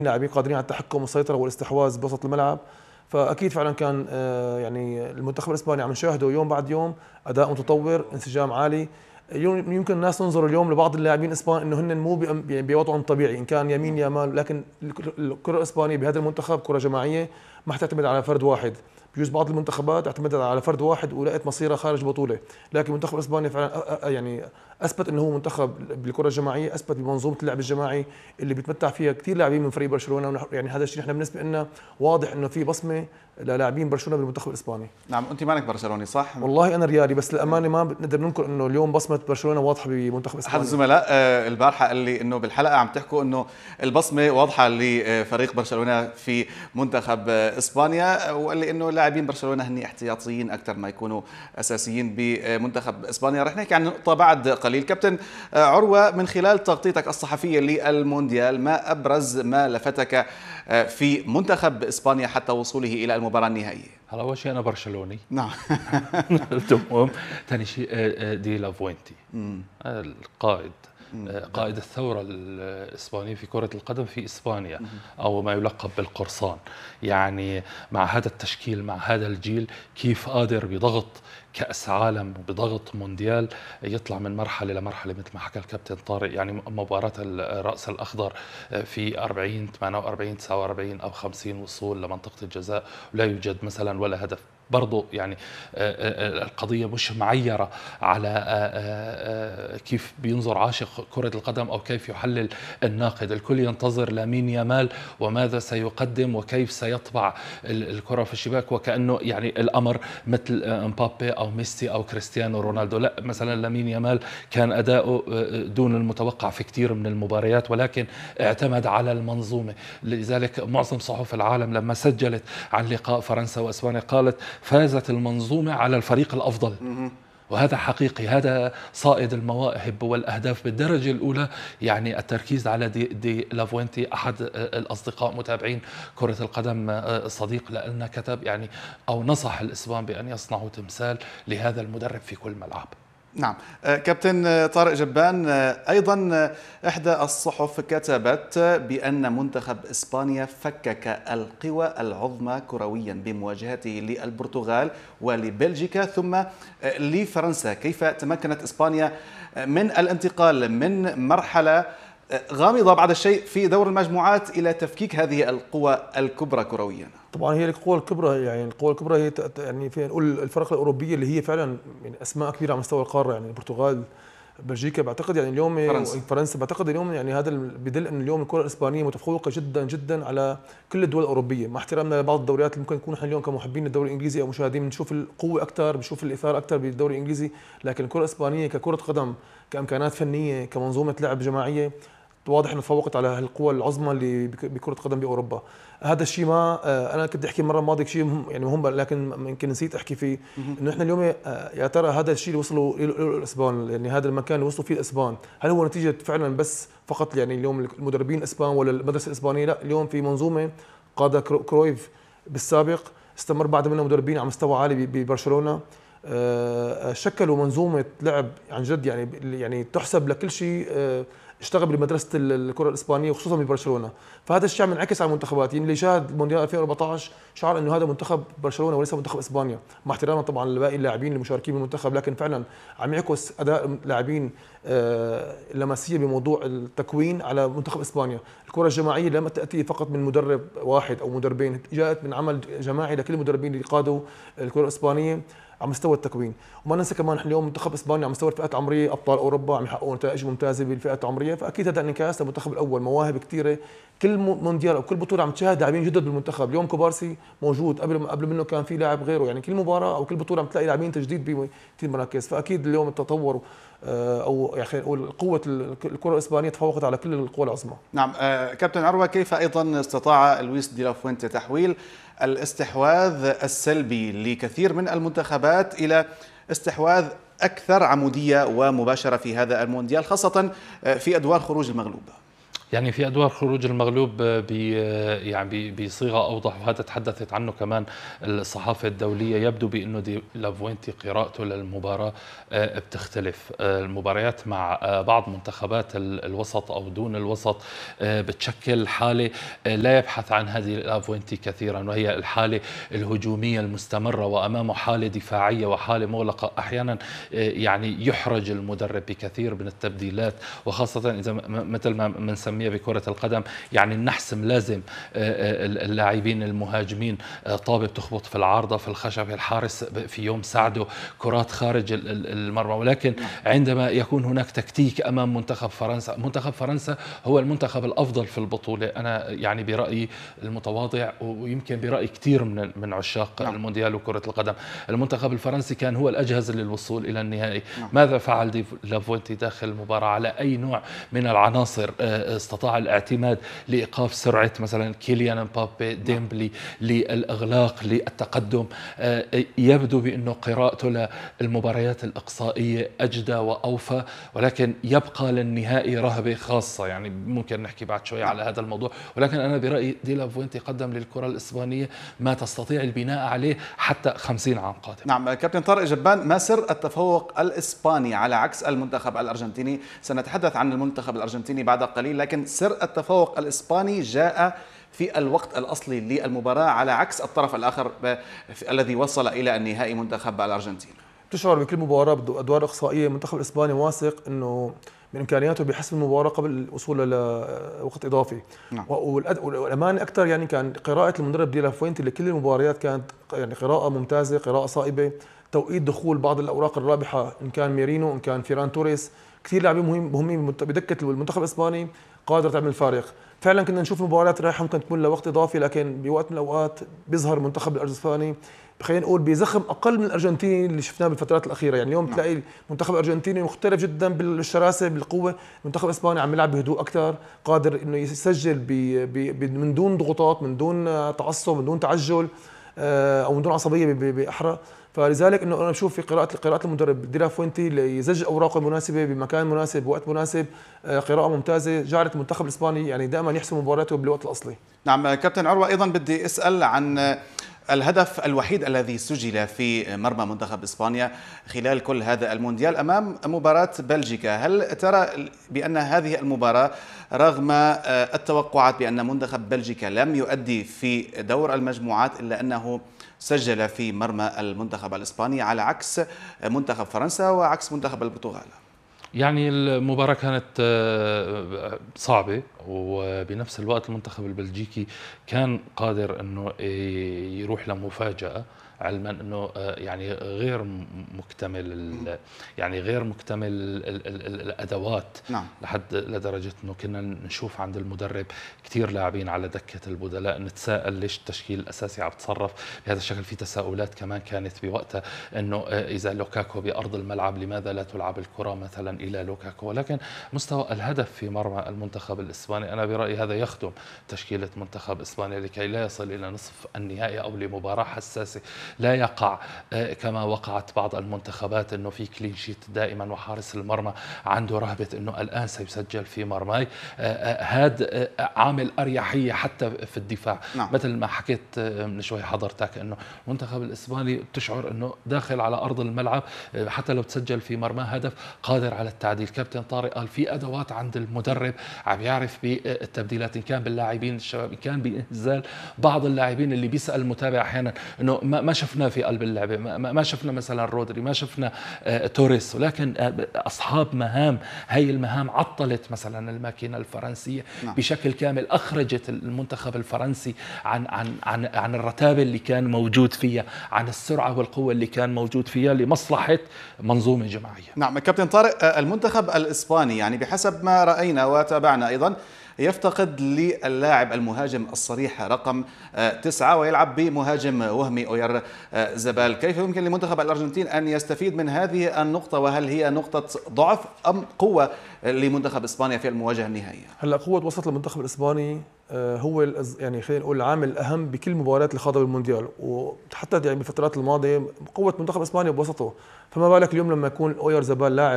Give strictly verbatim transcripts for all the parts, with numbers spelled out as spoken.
لاعبين قادرين على التحكم والسيطره والاستحواذ بوسط الملعب. فاكيد فعلا كان يعني المنتخب الاسباني عم نشاهده يوم بعد يوم اداء متطور، انسجام عالي. يمكن الناس تنظر اليوم لبعض اللاعبين الاسبان انه هن مو بوضعهم الطبيعي ان كان يمين يامال، لكن الكره الاسبانيه بهذا المنتخب كره جماعيه ما حتعتمد على فرد واحد. بجوز بعض المنتخبات اعتمدت على فرد واحد ولقت مصيرها خارج بطوله، لكن المنتخب الاسباني فعلا يعني اثبت انه هو منتخب بالكره الجماعيه، اثبت بمنظومه اللعب الجماعي اللي بيتمتع فيها كثير لاعبين من فريق برشلونه. يعني هذا الشيء نحن بالنسبه لنا واضح انه في بصمه للاعبين برشلونه بالمنتخب الاسباني. نعم، انت مالك برشلوني صح؟ والله انا ريالي، بس للامانه ما بنقدر ننكر انه اليوم بصمه برشلونه واضحه بمنتخب اسبانيا. احد الزملاء البارحه قال لي انه بالحلقه عم تحكوا انه البصمه واضحه لفريق برشلونه في منتخب اسبانيا، وقال لي انه لاعبين برشلونه هني احتياطيين اكثر ما يكونوا اساسيين بمنتخب اسبانيا. رح نحكي عن نقطه بعد قليل. كابتن عروه، من خلال تغطيتك الصحفيه للمونديال ما ابرز ما لفتك في منتخب اسبانيا حتى وصوله الى المباراه النهائيه؟ هلا اول شيء انا برشلوني. نعم. تمام. ثاني شيء دي لافوينتي القائد، قائد الثورة الإسبانية في كرة القدم في إسبانيا، أو ما يلقب بالقرصان. يعني مع هذا التشكيل، مع هذا الجيل، كيف قادر بضغط كأس عالم وبضغط مونديال يطلع من مرحلة لمرحلة مثل ما حكى الكابتن طارق. يعني مباراة الرأس الأخضر في أربعين ثمانية وأربعين تسعة وأربعين أو خمسين وصول لمنطقة الجزاء ولا يوجد مثلا ولا هدف. برضو يعني القضية مش معيرة على كيف بينظر عاشق كرة القدم أو كيف يحلل الناقد. الكل ينتظر لامين يامال وماذا سيقدم وكيف سيطبع الكرة في الشباك، وكأنه يعني الأمر مثل امبابي أو ميسي أو كريستيانو رونالدو. لا، مثلا لامين يامال كان أداؤه دون المتوقع في كثير من المباريات، ولكن اعتمد على المنظومة. لذلك معظم صحف العالم لما سجلت عن لقاء فرنسا وإسبانيا قالت فازت المنظومة على الفريق الأفضل. وهذا حقيقي، هذا صائد المواهب والأهداف بالدرجة الأولى. يعني التركيز على دي, دي لافوينتي، أحد الأصدقاء متابعين كرة القدم صديق لنا كتب يعني أو نصح الإسبان بأن يصنعوا تمثال لهذا المدرب في كل ملعب. نعم. كابتن طارق جبان، أيضا إحدى الصحف كتبت بأن منتخب إسبانيا فكك القوى العظمى كرويا بمواجهته للبرتغال ولبلجيكا ثم لفرنسا. كيف تمكنت إسبانيا من الانتقال من مرحلة غامضة بعض الشيء في دور المجموعات إلى تفكيك هذه القوى الكبرى كرويا؟ طبعا هي القوى الكبرى، يعني القوى الكبرى هي يعني فينا نقول الفرق الاوروبيه اللي هي فعلا يعني اسماء كبيره على مستوى القاره، يعني البرتغال، بلجيكا، بعتقد يعني اليوم فرنسا, فرنسا بعتقد اليوم يعني هذا بدل ان اليوم الكره الاسبانيه متفوقه جدا جدا على كل الدول الاوروبيه، مع احترامنا لبعض الدوريات اللي ممكن نكون احنا اليوم كمحبين الدوري الانجليزي او مشاهدين بنشوف القوه اكثر، بنشوف الاثاره اكثر بالدوري الانجليزي، لكن الكره الاسبانيه ككره قدم، كامكانات فنيه، كمنظومه لعب جماعيه، واضح انه تفوقت على القوى العظمى اللي بكره قدم باوروبا. هذا الشيء ما انا كنت احكي المره الماضيه شيء يعني مهم، لكن يمكن نسيت احكي فيه، انه احنا اليوم يا ترى هذا الشيء اللي وصلوا له الاسبان، يعني هذا المكان اللي وصلوا فيه الاسبان، هل هو نتيجه فعلا بس فقط يعني اليوم المدربين الاسبان ولا المدرسه الاسبانيه؟ لا، اليوم في منظومه قادة كرويف بالسابق، استمر بعد منه مدربين على مستوى عالي ببرشلونه، شكلوا منظومه لعب عن جد يعني يعني تحسب لكل شيء اشتغل بمدرسه الكره الاسبانيه وخصوصا ببرشلونه. فهذا الشيء عم ينعكس على المنتخبات، يعني اللي شاهد مونديال ألفين وأربعطعش شعر انه هذا منتخب برشلونه وليس منتخب اسبانيا، مع احترامنا طبعا لباقي اللاعبين المشاركين بالمنتخب، لكن فعلا عم يعكس اداء لاعبين اللمسيه بموضوع التكوين على منتخب اسبانيا. الكره الجماعيه لم تاتي فقط من مدرب واحد او مدربين، جاءت من عمل جماعي لكل المدربين اللي قادوا الكره الاسبانيه على مستوى التكوين. وما ننسى كمان احنا اليوم منتخب اسبانيا على مستوى الفئات العمريه ابطال اوروبا عم يحققوا نتائج ممتازه بالفئات العمريه، فاكيد هذا انعكاس للمنتخب الاول، مواهب كثيره، كل مونديال او كل بطوله عم تشاهد لاعبين جدد بالمنتخب. اليوم كوبارسي موجود، قبل قبل منه كان في لاعب غيره، يعني كل مباراه او كل بطوله عم تلاقي لاعبين تجديد بكثير مراكز. فاكيد اليوم التطور او يعني خلينا نقول قوه الكره الاسبانيه تفوقت على كل القوى العظمى. نعم. كابتن عروه، كيف ايضا استطاع لويس دي لافوينتي تحويل الاستحواذ السلبي لكثير من المنتخبات إلى استحواذ أكثر عمودية ومباشرة في هذا المونديال، خاصة في أدوار خروج المغلوب؟ يعني في ادوار خروج المغلوب ب يعني بصيغه اوضح، وهذا تحدثت عنه كمان الصحافه الدوليه. يبدو بانه دي لافوينتي قراءته للمباراه بتختلف. المباريات مع بعض منتخبات الوسط او دون الوسط بتشكل حاله لا يبحث عن هذه لافوينتي كثيرا، وهي الحاله الهجوميه المستمره، وامامه حاله دفاعيه وحاله مغلقه. احيانا يعني يحرج المدرب بكثير من التبديلات، وخاصه اذا مثل ما بنسميها بكره القدم يعني النحسم لازم اللاعبين المهاجمين طابه بتخبط في العارضه في الخشب، الحارس في يوم ساعده كرات خارج المرمى. ولكن عندما يكون هناك تكتيك امام منتخب فرنسا، منتخب فرنسا هو المنتخب الافضل في البطوله. انا يعني برايي المتواضع ويمكن براي كثير من من عشاق نعم. المونديال وكره القدم، المنتخب الفرنسي كان هو الاجهز للوصول الى النهائي. نعم. ماذا فعل دي لافوينتي داخل المباراه؟ على اي نوع من العناصر استطاع الاعتماد لايقاف سرعه مثلا كيليان امبابي، ديمبلي، للاغلاق، للتقدم. يبدو بانه قراءته للمباريات الاقصائيه اجدى واوفى، ولكن يبقى للنهائي رهبه خاصه. يعني ممكن نحكي بعد شوي على هذا الموضوع، ولكن انا برايي دي لافوينتي قدم للكره الاسبانيه ما تستطيع البناء عليه حتى خمسين عام قادم. نعم كابتن طارق جبان، ما سر التفوق الاسباني على عكس المنتخب الارجنتيني؟ سنتحدث عن المنتخب الارجنتيني بعد قليل، لكن سر التفوق الاسباني جاء في الوقت الأصلي للمباراة على عكس الطرف الآخر الذي وصل إلى النهائي منتخب الأرجنتين. تشعر بكل مباراة بأدوار إقصائية المنتخب الإسباني واثق أنه من إمكانياته بحسم المباراة قبل الوصول لوقت إضافي. نعم. والأمانة أكثر يعني كان قراءة المدرب دي لافوينتي لكل المباريات كانت يعني قراءة ممتازة، قراءة صائبة. توقيت دخول بعض الأوراق الرابحة إن كان ميرينو إن كان فيران توريس، كثير لاعبين مهم مهمين بدكة المنتخب الإسباني قادر تعمل فارق. فعلا كنا نشوف مباريات رايحه ممكن تكون لوقت اضافي، لكن بوقت من الاوقات بيظهر المنتخب الاسباني خلينا نقول بزخم اقل من الارجنتيني اللي شفناه بالفترات الاخيره. يعني اليوم تلاقي المنتخب الارجنتيني مختلف جدا بالشراسه بالقوه، المنتخب الاسباني عم يلعب بهدوء اكثر، قادر انه يسجل بي بي من دون ضغوطات، من دون تعصب، من دون تعجل او من دون عصبيه باحرى. فلذلك انه انا بشوف في قراءه قراءه المدرب دي لافوينتي ليسجل اوراقه المناسبه بمكان مناسب بوقت مناسب، قراءه ممتازه جعلت المنتخب الاسباني يعني دائما يحسم مبارياته بالوقت الاصلي. نعم كابتن عروه، ايضا بدي اسال عن الهدف الوحيد الذي سجل في مرمى منتخب اسبانيا خلال كل هذا المونديال امام مباراه بلجيكا. هل ترى بان هذه المباراه رغم التوقعات بان منتخب بلجيكا لم يؤدي في دور المجموعات الا انه سجل في مرمى المنتخب الإسباني على عكس منتخب فرنسا وعكس منتخب البرتغال؟ يعني المباراة كانت صعبة، وبنفس الوقت المنتخب البلجيكي كان قادر أنه يروح لمفاجأة، علما انه يعني غير مكتمل يعني غير مكتمل الادوات. نعم. لحد لدرجه انه كنا نشوف عند المدرب كثير لاعبين على دكه البدلاء، نتساءل ليش التشكيل الاساسي عم تصرف بهذا الشكل. في تساؤلات كمان كانت بوقتها انه اذا لوكاكو بارض الملعب لماذا لا تلعب الكره مثلا الى لوكاكو. ولكن مستوى الهدف في مرمى المنتخب الاسباني انا برايي هذا يخدم تشكيله منتخب اسبانيا لكي لا يصل الى نصف النهائي او لمباراه حساسه، لا يقع كما وقعت بعض المنتخبات انه في كلين شيت دائما وحارس المرمى عنده رهبه انه الان سيسجل في مرماي. هذا عامل اريحيه حتى في الدفاع. نعم. مثل ما حكيت من شوي حضرتك انه المنتخب الاسباني تشعر انه داخل على ارض الملعب حتى لو تسجل في مرماه هدف قادر على التعديل. كابتن طارق قال في ادوات عند المدرب عم يعرف بالتبديلات، ان كان باللاعبين الشباب ان كان بانزال بعض اللاعبين اللي بيسال المتابع احيانا انه ما شفنا في قلب اللعبه، ما شفنا مثلا رودري، ما شفنا توريس، ولكن اصحاب مهام، هي المهام عطلت مثلا الماكينه الفرنسيه. نعم. بشكل كامل، اخرجت المنتخب الفرنسي عن عن عن عن الرتابه اللي كان موجود فيها، عن السرعه والقوه اللي كان موجود فيها لمصلحه منظومه جماعيه. نعم كابتن طارق، المنتخب الاسباني يعني بحسب ما راينا وتابعنا ايضا يفتقد للاعب المهاجم الصريح رقم تسعة ويلعب بمهاجم وهمي أويار زبال. كيف يمكن لمنتخب الأرجنتين أن يستفيد من هذه النقطة، وهل هي نقطة ضعف أم قوة لمنتخب إسبانيا في المواجهة النهائية؟ هلا قوة وسط المنتخب الإسباني هو يعني خلينا نقول العامل الأهم بكل المباريات اللي خاضها بالمونديال، وحتى يعني بالفترات الماضية قوة منتخب إسبانيا بوسطه، فما بالك اليوم لما يكون أويار زبال لاعب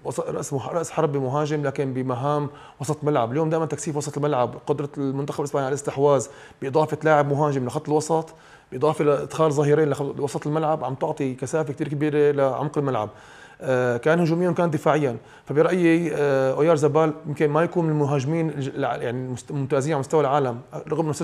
راس راس حربه مهاجم لكن بمهام وسط ملعب. اليوم دائما تكثيف وسط الملعب، قدره المنتخب الاسباني على الاستحواذ باضافه لاعب مهاجم لخط الوسط باضافه لادخال ظهيرين لوسط الملعب عم تعطي كثافه كثير كبيره لعمق الملعب. آه كان هجوميا وكان دفاعيا. فبرايي آه اويار زبال يمكن ما يكون من المهاجمين يعني ممتازين على مستوى العالم رغم انه